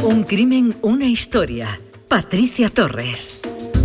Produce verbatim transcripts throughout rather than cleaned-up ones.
Un crimen, una historia. Patricia Torres.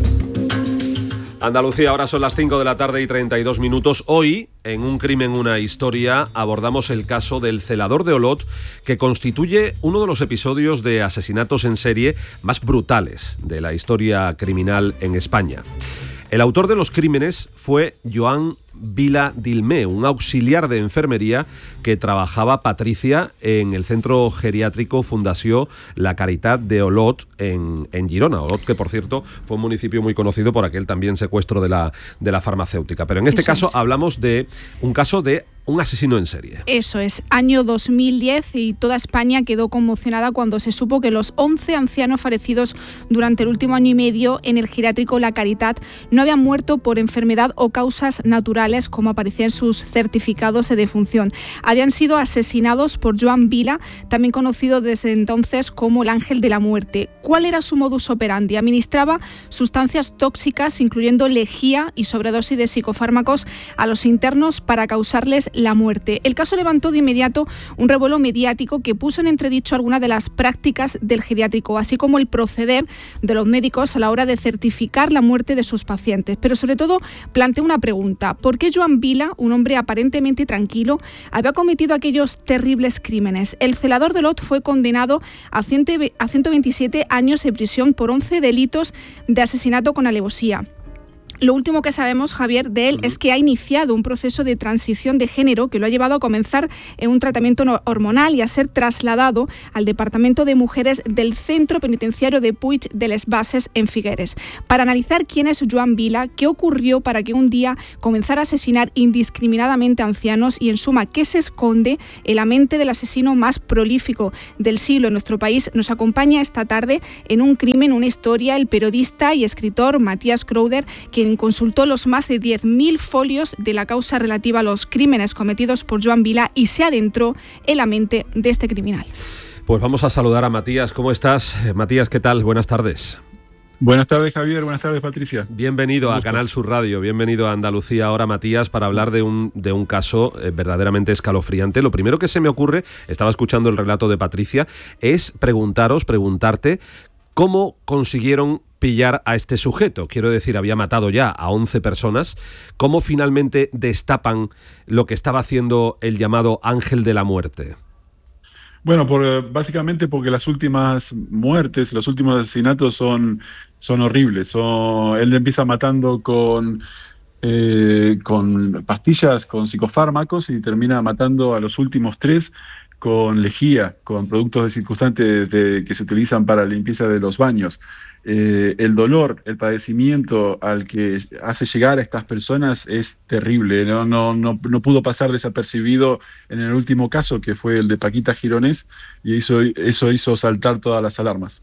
Andalucía, ahora son las cinco de la tarde y treinta y dos minutos. Hoy, en Un crimen, una historia, abordamos el caso del celador de Olot, que constituye uno de los episodios de asesinatos en serie más brutales de la historia criminal en España. El autor de los crímenes fue Joan Vila Dilmé, un auxiliar de enfermería que trabajaba, Patricia, en el centro geriátrico Fundació La Caritat de Olot, en, en Girona. Olot, que por cierto fue un municipio muy conocido por aquel también secuestro de la, de la farmacéutica. Pero en este Eso caso es. hablamos de un caso de un asesino en serie. Eso es, año dos mil diez, y toda España quedó conmocionada cuando se supo que los once ancianos fallecidos durante el último año y medio en el geriátrico La Caritat no habían muerto por enfermedad o causas naturales, como aparecía en sus certificados de defunción. Habían sido asesinados por Joan Vila, también conocido desde entonces como el Ángel de la Muerte. ¿Cuál era su modus operandi? Administraba sustancias tóxicas, incluyendo lejía y sobredosis de psicofármacos, a los internos para causarles la muerte. El caso levantó de inmediato un revuelo mediático que puso en entredicho algunas de las prácticas del geriátrico, así como el proceder de los médicos a la hora de certificar la muerte de sus pacientes. Pero sobre todo planteó una pregunta: ¿por qué Joan Vila, un hombre aparentemente tranquilo, había cometido aquellos terribles crímenes? El celador de Olot fue condenado a ciento veintisiete años de prisión por once delitos de asesinato con alevosía. Lo último que sabemos, Javier, de él es que ha iniciado un proceso de transición de género que lo ha llevado a comenzar en un tratamiento hormonal y a ser trasladado al Departamento de Mujeres del Centro Penitenciario de Puig de les Basses en Figueres, para analizar quién es Joan Vila, qué ocurrió para que un día comenzara a asesinar indiscriminadamente a ancianos y, en suma, qué se esconde en la mente del asesino más prolífico del siglo en nuestro país. Nos acompaña esta tarde en Un crimen, una historia, el periodista y escritor Matías Crowder, quien consultó los más de diez mil folios de la causa relativa a los crímenes cometidos por Joan Vila y se adentró en la mente de este criminal. Pues vamos a saludar a Matías. ¿Cómo estás? Matías, ¿qué tal? Buenas tardes. Buenas tardes, Javier. Buenas tardes, Patricia. Bienvenido a Canal Sur Radio, bienvenido a Andalucía ahora, Matías, para hablar de un, de un caso eh, verdaderamente escalofriante. Lo primero que se me ocurre, estaba escuchando el relato de Patricia, es preguntaros, preguntarte cómo consiguieron pillar a este sujeto. Quiero decir, había matado ya a once personas. ¿Cómo finalmente destapan lo que estaba haciendo el llamado Ángel de la Muerte? Bueno, por, básicamente porque las últimas muertes, los últimos asesinatos son, son horribles. Son, él empieza matando con, eh, con pastillas, con psicofármacos, y termina matando a los últimos tres con lejía, con productos desinfectantes de, que se utilizan para la limpieza de los baños. Eh, el dolor, el padecimiento al que hace llegar a estas personas es terrible. No, no, no, no pudo pasar desapercibido en el último caso, que fue el de Paquita Gironés, y eso, eso hizo saltar todas las alarmas.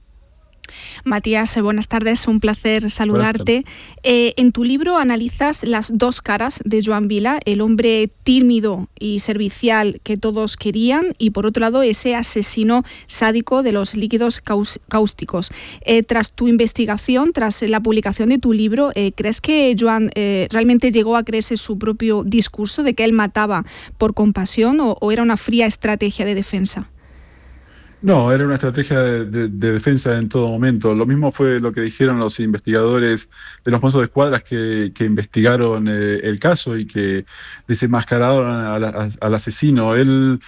Matías, buenas tardes, un placer saludarte. Eh, en tu libro analizas las dos caras de Joan Vila, el hombre tímido y servicial que todos querían, y por otro lado ese asesino sádico de los líquidos cáusticos. Eh, tras tu investigación, tras la publicación de tu libro, eh, ¿crees que Joan eh, realmente llegó a creerse su propio discurso de que él mataba por compasión, o, o era una fría estrategia de defensa? No, era una estrategia de, de, de defensa en todo momento. Lo mismo fue lo que dijeron los investigadores de los Mossos de Escuadra que, que investigaron eh, el caso y que desenmascararon al, al, al asesino. Él,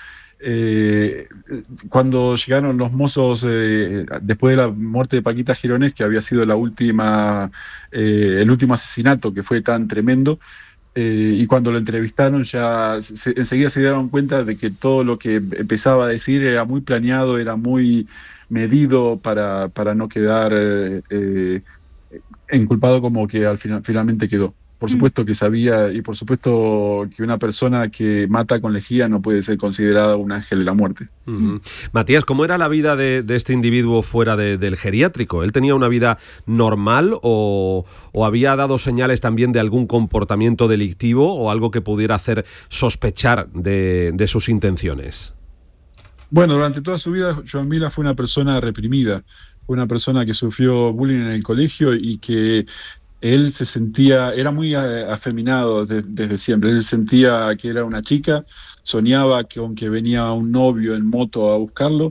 eh, cuando llegaron los mozos, eh, después de la muerte de Paquita Gironés, que había sido la última, eh, el último asesinato que fue tan tremendo, Eh, y cuando lo entrevistaron ya se, enseguida se dieron cuenta de que todo lo que empezaba a decir era muy planeado, era muy medido para, para no quedar eh, eh, inculpado como que al final finalmente quedó. Por supuesto que sabía, y por supuesto que una persona que mata con lejía no puede ser considerada un ángel de la muerte. Uh-huh. Matías, ¿cómo era la vida de, de este individuo fuera de, del geriátrico? ¿Él tenía una vida normal o, o había dado señales también de algún comportamiento delictivo o algo que pudiera hacer sospechar de, de sus intenciones? Bueno, durante toda su vida, Joan Vila fue una persona reprimida, fue una persona que sufrió bullying en el colegio y que él se sentía, era muy afeminado desde, desde siempre. Él se sentía que era una chica, soñaba que aunque venía un novio en moto a buscarlo,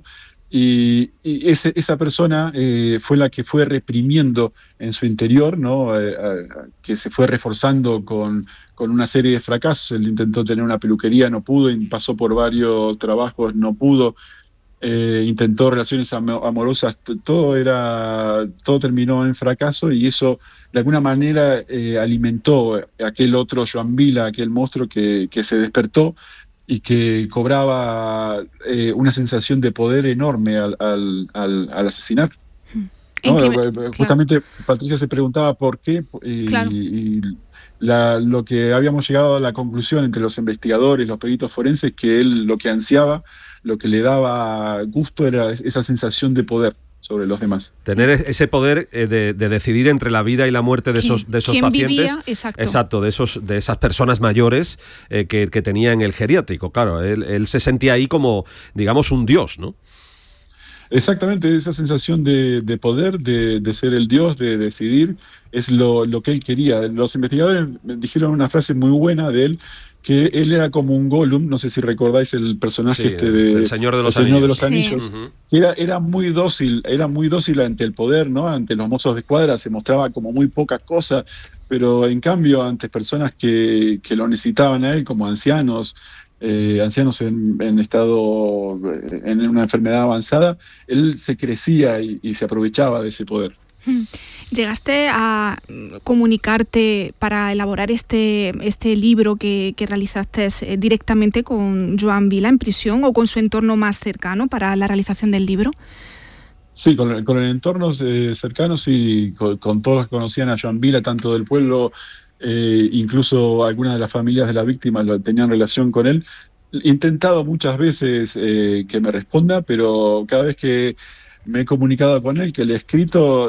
Y, y ese, esa persona eh, fue la que fue reprimiendo en su interior, ¿no? Eh, eh, que se fue reforzando con, con una serie de fracasos. Él intentó tener una peluquería, no pudo, y pasó por varios trabajos, no pudo. Eh, intentó relaciones am amorosas, todo era, todo terminó en fracaso, y eso de alguna manera eh, alimentó aquel otro Joan Vila, aquel monstruo que, que se despertó y que cobraba eh, una sensación de poder enorme al, al, al, al asesinar. ¿No? Crimen, Justamente claro. Patricia se preguntaba por qué, y, claro. y la, lo que habíamos llegado a la conclusión entre los investigadores, los peritos forenses, que él lo que ansiaba, lo que le daba gusto era esa sensación de poder sobre los demás. Tener ese poder eh, de, de decidir entre la vida y la muerte de esos, de esos ¿Quién pacientes. Vivía? Exacto. Exacto, de, esos, de esas personas mayores eh, que, que tenía en el geriátrico. Claro, él, él se sentía ahí como, digamos, un dios, ¿no? Exactamente, esa sensación de, de poder, de, de ser el dios, de decidir, es lo, lo que él quería. Los investigadores dijeron una frase muy buena de él, que él era como un Gollum, no sé si recordáis el personaje sí, este de El Señor de los el Señor Anillos. De los Anillos. Sí. Uh-huh. era, era muy dócil, era muy dócil ante el poder, ¿no? Ante los mozos de escuadra se mostraba como muy poca cosa, pero en cambio ante personas que, que lo necesitaban a él, como ancianos, Eh, ancianos en, en estado, en una enfermedad avanzada, él se crecía y, y se aprovechaba de ese poder. ¿Llegaste a comunicarte para elaborar este, este libro que, que realizaste directamente con Joan Vila en prisión o con su entorno más cercano para la realización del libro? Sí, con, con el entorno eh, cercano, sí, con, con todos los que conocían a Joan Vila, tanto del pueblo, Eh, incluso algunas de las familias de la víctima lo, tenían relación con él. He intentado muchas veces eh, que me responda, pero cada vez que me he comunicado con él, que le he escrito,